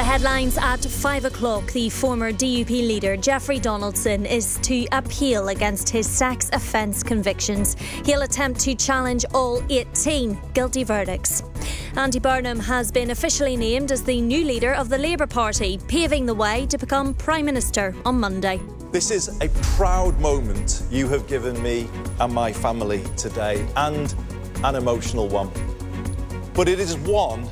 headlines at 5 o'clock. The former DUP leader Jeffrey Donaldson is to appeal against his sex offence convictions. He'll attempt to challenge all 18 guilty verdicts. Andy Burnham has been officially named as the new leader of the Labour Party, paving the way to become Prime Minister on Monday. This is a proud moment you have given me and my family today, and an emotional one. But it is one